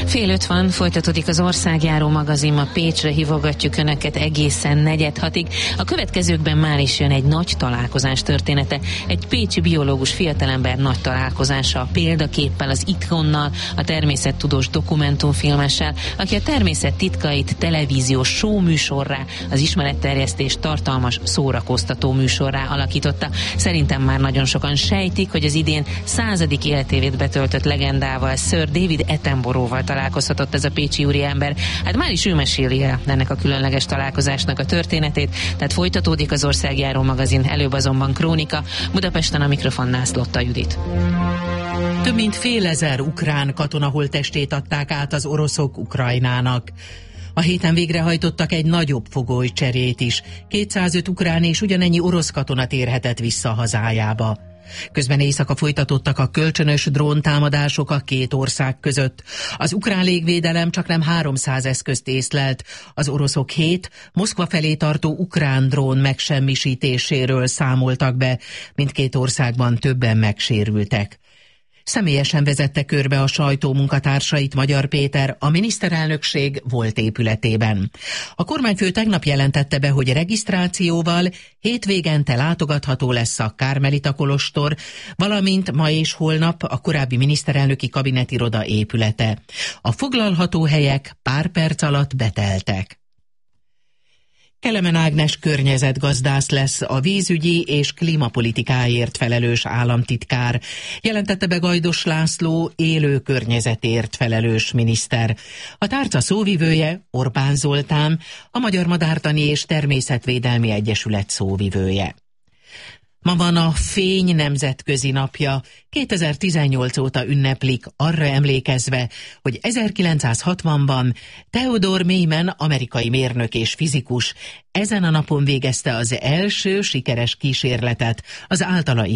Fél 5 van, folytatódik az Országjáró magazin, ma Pécsre hívogatjuk Önöket egészen 4:30. A következőkben már is jön egy nagy találkozás története. Egy pécsi biológus fiatalember nagy találkozása, példaképpel, az Itthonnal, a természettudós dokumentumfilmessel, aki a természet titkait televíziós show műsorrá, az ismeretterjesztés tartalmas szórakoztató műsorrá alakította. Szerintem már nagyon sokan sejtik, hogy az idén 100. életévét betöltött legendával, Sir David Attenboroughval találkozhatott ez a pécsi úriember. Hát már is ő meséli el ennek a különleges találkozásnak a történetét, tehát folytatódik az Országjáró magazin, előbb azonban krónika. Budapesten a mikrofonnál Szlotta Judit. Több mint 1000 ukrán katona holttestét adták át az oroszok Ukrajnának. A héten végrehajtottak egy nagyobb fogolycserét is. 205 ukrán és ugyanennyi orosz katona térhetett vissza hazájába. Közben éjszaka folytatottak a kölcsönös dróntámadások a két ország között. Az ukrán légvédelem csaknem 300 eszközt észlelt. Az oroszok 7 Moszkva felé tartó ukrán drón megsemmisítéséről számoltak be. Mindkét országban többen megsérültek. Személyesen vezette körbe a sajtó munkatársait Magyar Péter a miniszterelnökség volt épületében. A kormányfő tegnap jelentette be, hogy regisztrációval hétvégente látogatható lesz a Kármelita kolostor, valamint ma és holnap a korábbi miniszterelnöki kabinetiroda épülete. A foglalható helyek pár perc alatt beteltek. Kelemen Ágnes környezetgazdász lesz a vízügyi és klímapolitikáért felelős államtitkár, jelentette be Gajdos László élő környezetért felelős miniszter. A tárca szóvivője Orbán Zoltán, a Magyar Madártani és Természetvédelmi Egyesület szóvivője. Ma van a Fény nemzetközi napja. 2018 óta ünneplik, arra emlékezve, hogy 1960-ban Theodore Maiman, amerikai mérnök és fizikus, ezen a napon végezte az első sikeres kísérletet az általa